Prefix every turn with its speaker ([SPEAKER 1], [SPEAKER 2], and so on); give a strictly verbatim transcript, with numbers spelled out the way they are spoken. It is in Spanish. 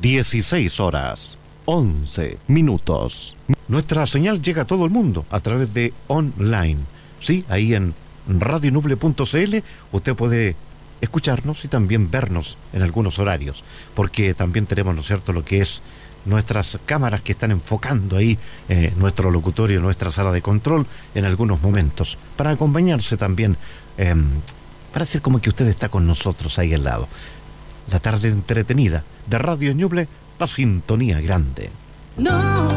[SPEAKER 1] dieciséis horas, once minutos. Nuestra señal llega a todo el mundo a través de online. Sí, ahí en radio nuble punto c l usted puede escucharnos y también vernos en algunos horarios, porque también tenemos, ¿no es cierto?, lo que es nuestras cámaras que están enfocando ahí eh, nuestro locutorio, nuestra sala de control en algunos momentos, para acompañarse también, eh, para hacer como que usted está con nosotros ahí al lado. La tarde entretenida de Radio Ñuble, la sintonía grande. No.